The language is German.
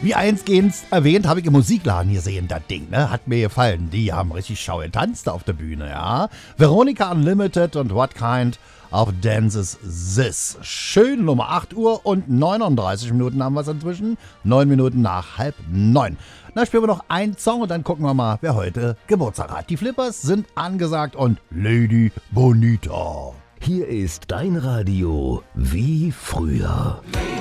Wie eingehend erwähnt, habe ich im Musikladen gesehen, das Ding, ne? Hat mir gefallen. Die haben richtig schau getanzt auf der Bühne, ja. Veronica Unlimited und What Kind of Dance is This? Schön, Nummer 8 Uhr und 39 Minuten haben wir es inzwischen. 9 Minuten nach 8:30. Na, spielen wir noch einen Song und dann gucken wir mal, wer heute Geburtstag hat. Die Flippers sind angesagt und Lady Bonita. Hier ist dein Radio wie früher.